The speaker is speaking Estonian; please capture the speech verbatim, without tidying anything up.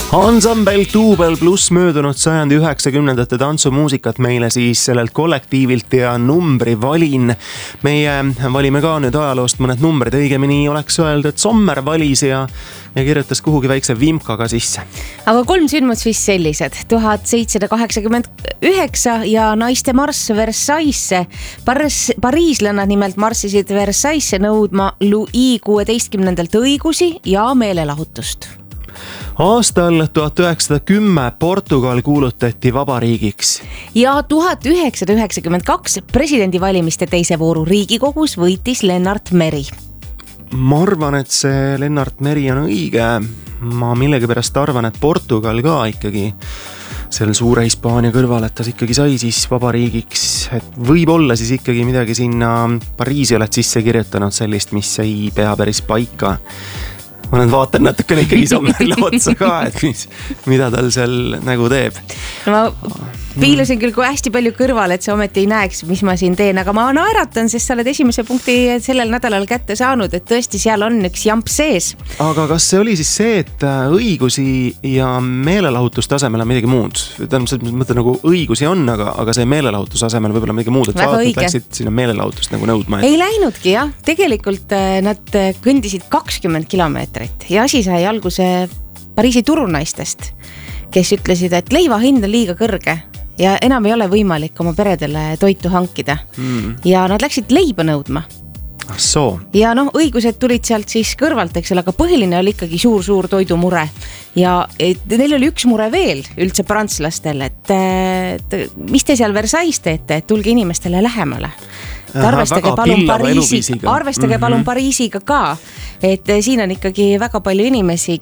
Ansambel Duubel pluss möödunud sajandi üheksakümnendate tantsumuusikat meile siis sellelt kollektiivilt ja numbri valin. Meie valime ka nüüd ajaloost mõned numbrid, õigemini oleks öeldud, et Sommer valis ja, ja kirjutas kuhugi väikse vimkaga sisse. Aga kolm sündmus siis sellised. tuhat seitsesada kaheksakümmend üheksa ja naiste marss Versaillesse. Paris, Pariislannad nimelt marssisid Versaillesse nõudma Louis kuueteistkümnendalt õigusi ja meelelahutust. Aastal tuhat üheksasada kümme Portugal kuulutati vabariigiks. Ja tuhat üheksasada üheksakümmend kaks presidendivalimiste teise vooru Riigikogus võitis Lennart Meri. Ma arvan, et see Lennart Meri on õige. Ma millegipärast arvan, et Portugal ka ikkagi selle suure Hispaania kõrval, et ta ikkagi sai siis vabariigiks. Et võib olla siis ikkagi midagi sinna Pariisi oled sisse kirjutanud sellist, mis ei pea päris paika. Ma nüüd vaatan natukene ikkagi Sommerile otsa ka, et mis, mida tal seal nagu teeb. Ma piilusin küll kui hästi palju kõrval, et sa ometi ei näeks, mis ma siin teen, aga ma naeratan, sest sa oled esimese punkti sellel nädalal kätte saanud, et tõesti seal on üks jamp sees. Aga kas see oli siis see, et õigusi ja meelelahutust asemel on midagi muud? Tähendab, mõtlen nagu õigusi on, aga, aga see meelelahutus asemel võib-olla midagi muud, et vaatad läksid sinna meelelahutust nagu nõudma. Et... Ei läinudki, jah. Tegelikult nad kõndisid kakskümmend kilomeetrit ja asi sai alguse Pariisi turunaistest, kes ütlesid, et leiva hind on liiga kõrge ja enam ei ole võimalik oma peredele toitu hankida. Mm. Ja nad läksid leiba nõudma. So. Ja noh, õigused tulid sealt siis kõrvalt, eks ole, aga põhiline oli ikkagi suur-suur toidumure. Ja et, neil oli üks mure veel üldse prantslastel, et, et mis te seal Versailles teete, et tulge inimestele lähemale. Et arvestage palun Pariisiga, arvestage mm-hmm. palun Pariisiga ka, et siin on ikkagi väga palju inimesi,